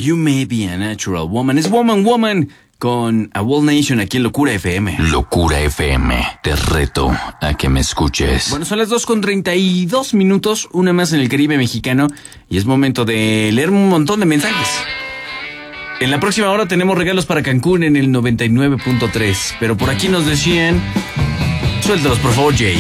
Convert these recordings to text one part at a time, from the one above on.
You May Be a Natural Woman. Es Woman Woman con A Whole Nation aquí en Locura FM. Locura FM, te reto a que me escuches. Bueno, son las 2:32, una más en el Caribe mexicano, y es momento de leer un montón de mensajes. En la próxima hora tenemos regalos para Cancún en el 99.3, pero por aquí nos decían... Suéltalos, por favor, Jay.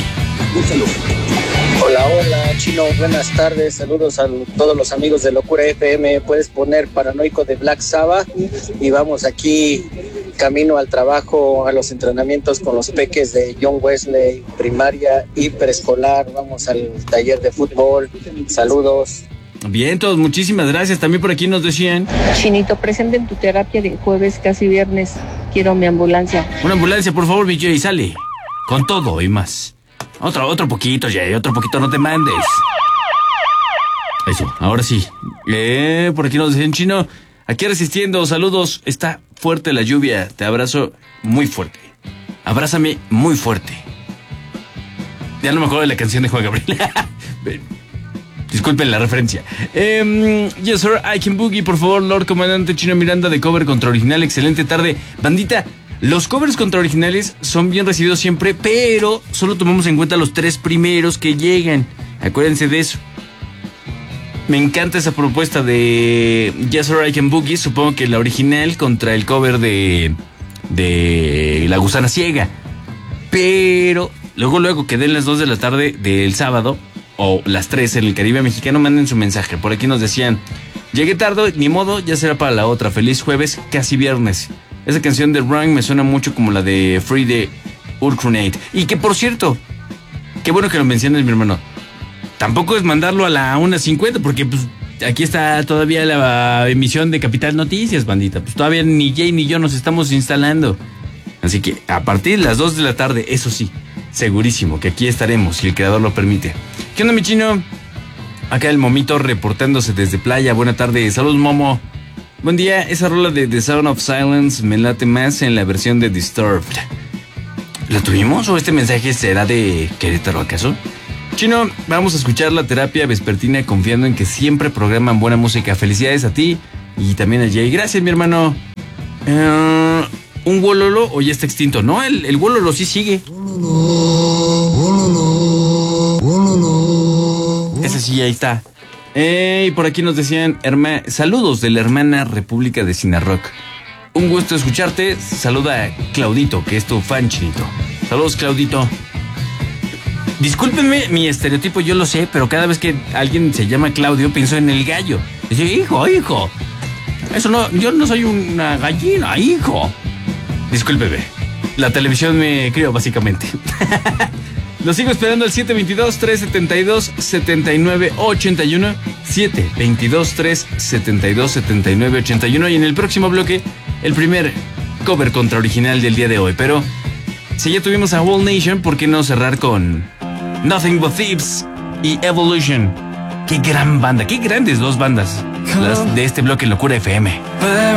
Hola, Chino, buenas tardes, saludos a todos los amigos de Locura FM. Puedes poner Paranoico de Black Sabbath y vamos aquí camino al trabajo, a los entrenamientos con los peques de John Wesley, primaria y preescolar. Vamos al taller de fútbol, saludos. Bien, todos, muchísimas gracias. También por aquí nos decían... Chinito, presente en tu terapia de jueves, casi viernes. Quiero mi ambulancia. Una ambulancia, por favor, mi Jay, sale. Con todo y más. Otro poquito, Jay, otro poquito, no te mandes. Eso, ahora sí. Por aquí nos dicen, Chino, aquí resistiendo, saludos. Está fuerte la lluvia, te abrazo muy fuerte. Abrázame muy fuerte. Ya no me acuerdo de la canción de Juan Gabriel. Disculpen la referencia. Yes, sir, I can boogie, por favor, Lord Comandante Chino Miranda de cover contra original. Excelente tarde. Bandita, los covers contra originales son bien recibidos siempre, pero solo tomamos en cuenta los 3 primeros que llegan. Acuérdense de eso. Me encanta esa propuesta de Yes, sir, I can boogie. Supongo que la original contra el cover de La Gusana Ciega. Pero luego que den las 2 de la tarde del sábado, o las 3 en el Caribe mexicano, manden su mensaje. Por aquí nos decían: llegué tarde, ni modo, ya será para la otra. Feliz jueves, casi viernes. Esa canción de Run me suena mucho como la de Free de Urkrunate. Y que, por cierto, qué bueno que lo mencionas, mi hermano. Tampoco es mandarlo a la 1:50, porque pues aquí está todavía la emisión de Capital Noticias, bandita. Pues todavía ni Jay ni yo nos estamos instalando. Así que a partir de las 2 de la tarde, eso sí, segurísimo que aquí estaremos, si el creador lo permite. ¿Qué onda, mi Chino? Acá el Momito reportándose desde playa. Buena tarde, saludos, Momo. Buen día, esa rola de The Sound of Silence me late más en la versión de Disturbed. ¿La tuvimos o este mensaje será de Querétaro acaso? Chino, vamos a escuchar la terapia vespertina confiando en que siempre programan buena música. Felicidades a ti y también a Jay. Gracias, mi hermano. ¿Un Wololo o ya está extinto? No, el Wololo sí sigue. Ese sí, ahí está. Y por aquí nos decían, saludos de la hermana República de Sinarroc. Un gusto escucharte. Saluda a Claudito, que es tu fan, Chinito. Saludos, Claudito. Discúlpenme mi estereotipo, yo lo sé, pero cada vez que alguien se llama Claudio, pienso en el gallo. Dice, hijo. Eso no, yo no soy una gallina, hijo. Discúlpeme. La televisión me crió, básicamente. Lo sigo esperando al 722-372-7981. 722-372-7981. Y en el próximo bloque, el primer cover contra original del día de hoy. Pero si ya tuvimos a Whole Nation, ¿por qué no cerrar con Nothing But Thieves y Evolution? Qué gran banda, qué grandes 2 bandas las de este bloque Locura FM.